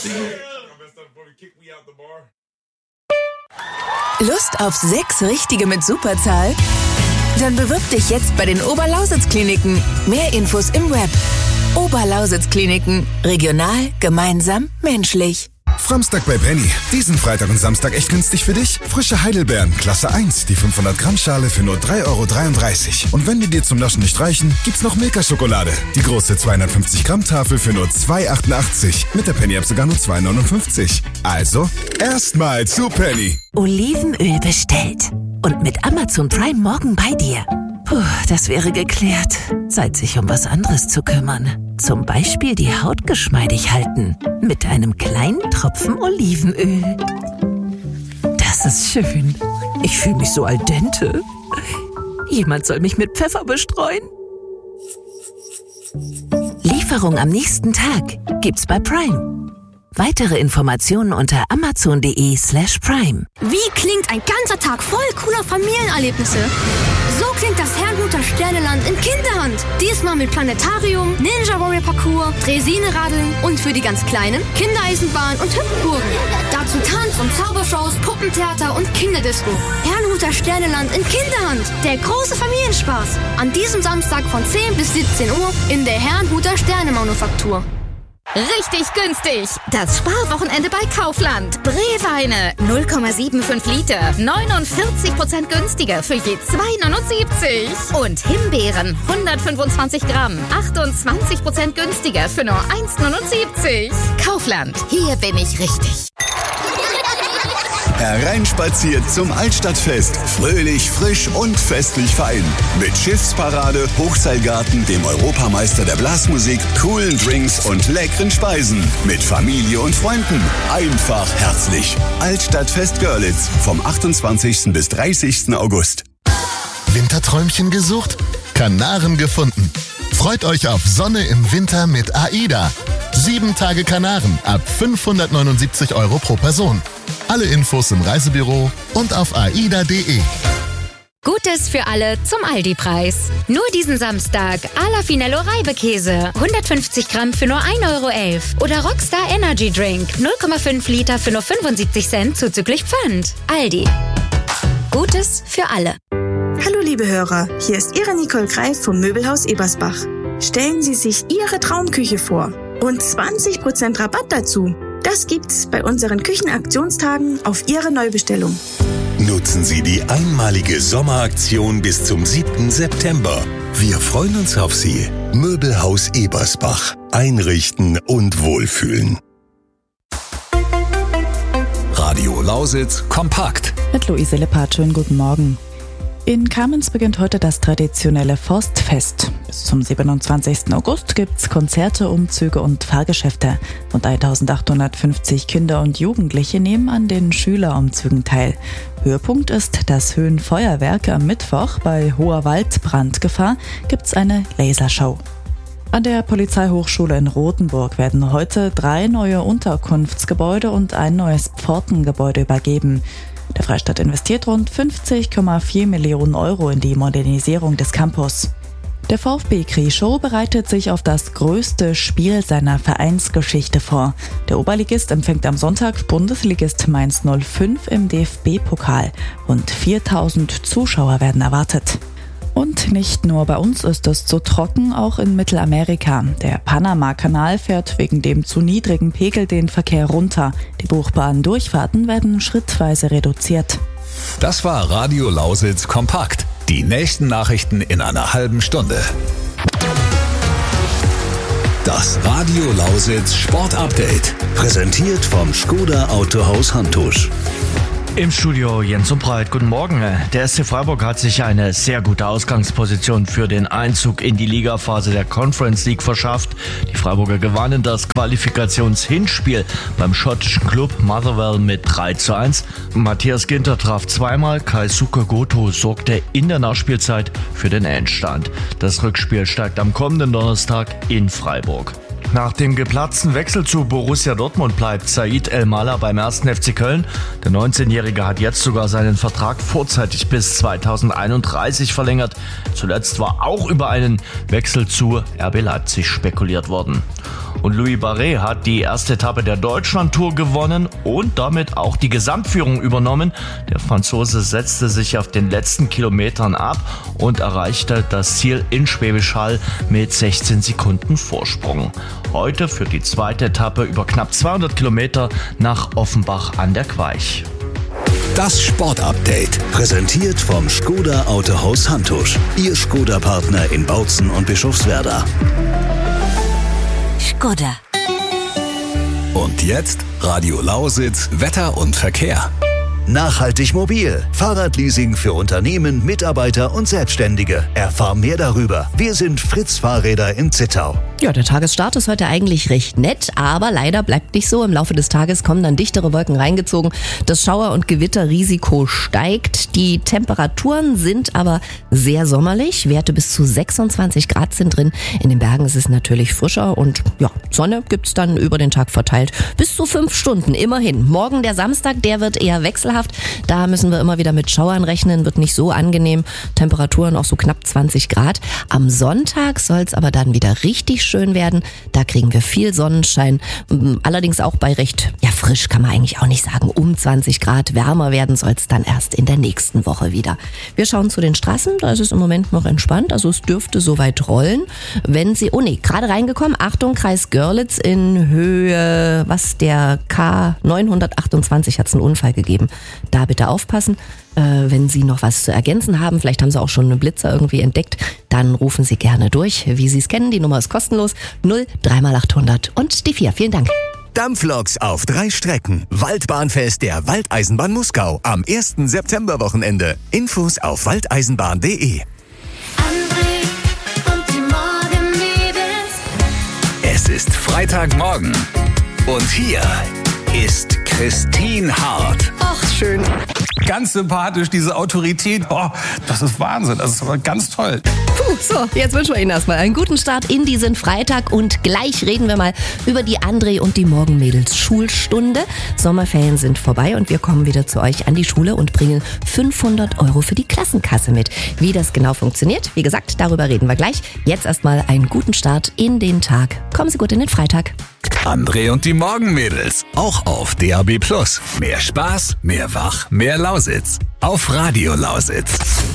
Lust auf 6 Richtige mit Superzahl? Dann bewirb dich jetzt bei den Oberlausitz-Kliniken. Mehr Infos im Web. Oberlausitz-Kliniken. Regional, gemeinsam, menschlich. Samstag bei Penny. Diesen Freitag und Samstag echt günstig für dich? Frische Heidelbeeren, Klasse 1, die 500 Gramm Schale für nur 3,33 €. Und wenn die dir zum Naschen nicht reichen, gibt's noch Milka-Schokolade. Die große 250 Gramm Tafel für nur 2,88 €. Mit der Penny-App sogar nur 2,59 €. Also, erstmal zu Penny. Olivenöl bestellt. Und mit Amazon Prime morgen bei dir. Puh, das wäre geklärt. Zeit, sich um was anderes zu kümmern. Zum Beispiel die Haut geschmeidig halten. Mit einem kleinen Tropfen Olivenöl. Das ist schön. Ich fühle mich so al dente. Jemand soll mich mit Pfeffer bestreuen. Lieferung am nächsten Tag gibt's bei Prime. Weitere Informationen unter amazon.de/prime. Wie klingt ein ganzer Tag voll cooler Familienerlebnisse? So klingt das Herrnhuter Sterneland in Kinderhand. Diesmal mit Planetarium, Ninja Warrior Parcours, Draisine-Radeln und für die ganz Kleinen Kindereisenbahn und Hüpfburgen. Dazu Tanz- und Zaubershows, Puppentheater und Kinderdisco. Herrnhuter Sterneland in Kinderhand. Der große Familienspaß. An diesem Samstag von 10 bis 17 Uhr in der Herrnhuter Sternemanufaktur. Richtig günstig. Das Sparwochenende bei Kaufland. Breweine 0,75 Liter. 49% günstiger für je 2,79 €. Und Himbeeren 125 Gramm. 28% günstiger für nur 1,79 €. Kaufland. Hier bin ich richtig. Hereinspaziert zum Altstadtfest. Fröhlich, frisch und festlich fein. Mit Schiffsparade, Hochseilgarten, dem Europameister der Blasmusik, coolen Drinks und leckeren Speisen. Mit Familie und Freunden. Einfach herzlich. Altstadtfest Görlitz vom 28. bis 30. August. Winterträumchen gesucht? Kanaren gefunden. Freut euch auf Sonne im Winter mit AIDA. 7 Tage Kanaren ab 579 € pro Person. Alle Infos im Reisebüro und auf aida.de. Gutes für alle zum Aldi-Preis. Nur diesen Samstag Ala Finello Reibekäse. 150 Gramm für nur 1,11 € Oder Rockstar Energy Drink. 0,5 Liter für nur 75 Cent zuzüglich Pfand. Aldi. Gutes für alle. Hallo liebe Hörer, hier ist Ihre Nicole Greif vom Möbelhaus Ebersbach. Stellen Sie sich Ihre Traumküche vor und 20% Rabatt dazu. Das gibt's bei unseren Küchenaktionstagen auf Ihre Neubestellung. Nutzen Sie die einmalige Sommeraktion bis zum 7. September. Wir freuen uns auf Sie. Möbelhaus Ebersbach. Einrichten und wohlfühlen. Radio Lausitz kompakt. Mit Luise Lippert, schönen guten Morgen. In Kamenz beginnt heute das traditionelle Forstfest. Bis zum 27. August gibt's Konzerte, Umzüge und Fahrgeschäfte. Rund 1850 Kinder und Jugendliche nehmen an den Schülerumzügen teil. Höhepunkt ist das Höhenfeuerwerk am Mittwoch. Bei hoher Waldbrandgefahr gibt's eine Lasershow. An der Polizeihochschule in Rothenburg werden heute 3 neue Unterkunftsgebäude und ein neues Pfortengebäude übergeben. Der Freistaat investiert rund 50,4 Millionen € in die Modernisierung des Campus. Der VfB Krieschow bereitet sich auf das größte Spiel seiner Vereinsgeschichte vor. Der Oberligist empfängt am Sonntag Bundesligist Mainz 05 im DFB-Pokal. Rund 4.000 Zuschauer werden erwartet. Und nicht nur bei uns ist es zu trocken, auch in Mittelamerika. Der Panama-Kanal fährt wegen dem zu niedrigen Pegel den Verkehr runter. Die buchbaren Durchfahrten werden schrittweise reduziert. Das war Radio Lausitz kompakt. Die nächsten Nachrichten in einer halben Stunde. Das Radio Lausitz Sportupdate. Präsentiert vom Škoda Autohaus Hantusch. Im Studio Jens und Breit, guten Morgen. Der SC Freiburg hat sich eine sehr gute Ausgangsposition für den Einzug in die Ligaphase der Conference League verschafft. Die Freiburger gewannen das Qualifikationshinspiel beim schottischen Club Motherwell mit 3:1. Matthias Ginter traf zweimal, Keisuke Goto sorgte in der Nachspielzeit für den Endstand. Das Rückspiel steigt am kommenden Donnerstag in Freiburg. Nach dem geplatzten Wechsel zu Borussia Dortmund bleibt Said El-Mala beim 1. FC Köln. Der 19-Jährige hat jetzt sogar seinen Vertrag vorzeitig bis 2031 verlängert. Zuletzt war auch über einen Wechsel zu RB Leipzig spekuliert worden. Und Louis Barret hat die erste Etappe der Deutschlandtour gewonnen und damit auch die Gesamtführung übernommen. Der Franzose setzte sich auf den letzten Kilometern ab und erreichte das Ziel in Schwäbisch Hall mit 16 Sekunden Vorsprung. Heute führt die zweite Etappe über knapp 200 Kilometer nach Offenbach an der Queich. Das Sportupdate, präsentiert vom Škoda Autohaus Hantusch. Ihr Škoda-Partner in Bautzen und Bischofswerda. Škoda. Und jetzt Radio Lausitz, Wetter und Verkehr. Nachhaltig mobil. Fahrradleasing für Unternehmen, Mitarbeiter und Selbstständige. Erfahr mehr darüber. Wir sind Fritz Fahrräder in Zittau. Ja, der Tagesstart ist heute eigentlich recht nett, aber leider bleibt nicht so. Im Laufe des Tages kommen dann dichtere Wolken reingezogen. Das Schauer- und Gewitterrisiko steigt. Die Temperaturen sind aber sehr sommerlich. Werte bis zu 26 Grad sind drin. In den Bergen ist es natürlich frischer und ja, Sonne gibt's dann über den Tag verteilt. Bis zu 5 Stunden, immerhin. Morgen der Samstag, der wird eher wechselhaft. Da müssen wir immer wieder mit Schauern rechnen, wird nicht so angenehm. Temperaturen auch so knapp 20 Grad. Am Sonntag soll's aber dann wieder richtig schön werden. Da kriegen wir viel Sonnenschein. Allerdings auch bei recht, ja frisch kann man eigentlich auch nicht sagen, um 20 Grad. Wärmer werden soll's dann erst in der nächsten Woche wieder. Wir schauen zu den Straßen. Da ist es im Moment noch entspannt. Also es dürfte soweit rollen. Wenn Sie, gerade reingekommen. Achtung, Kreis Görlitz in Höhe, der K928 hat's einen Unfall gegeben. Da bitte aufpassen. Wenn Sie noch was zu ergänzen haben, vielleicht haben Sie auch schon einen Blitzer irgendwie entdeckt, dann rufen Sie gerne durch. Wie Sie es kennen, die Nummer ist kostenlos. 0 3x800 und die 4. Vielen Dank. Dampfloks auf 3 Strecken. Waldbahnfest der Waldeisenbahn Muskau am 1. Septemberwochenende. Infos auf waldeisenbahn.de. Es ist Freitagmorgen und hier ist Christine Hart. Ach, schön. Ganz sympathisch, diese Autorität. Oh, das ist Wahnsinn. Das ist aber ganz toll. So, jetzt wünschen wir Ihnen erstmal einen guten Start in diesen Freitag und gleich reden wir mal über die André und die Morgenmädels Schulstunde. Sommerferien sind vorbei und wir kommen wieder zu euch an die Schule und bringen 500 € für die Klassenkasse mit. Wie das genau funktioniert, wie gesagt, darüber reden wir gleich. Jetzt erstmal einen guten Start in den Tag. Kommen Sie gut in den Freitag. André und die Morgenmädels, auch auf DAB+. Mehr Spaß, mehr Wach, mehr Lausitz. Auf Radio Lausitz.